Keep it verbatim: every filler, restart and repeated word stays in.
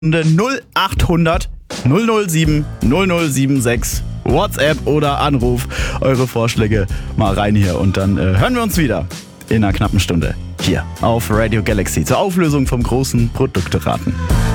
null acht hundert null null sieben null null sieben sechs WhatsApp oder Anruf. Eure Vorschläge mal rein hier und dann äh, hören wir uns wieder in einer knappen Stunde hier auf Radio Galaxy zur Auflösung vom großen Produkteraten.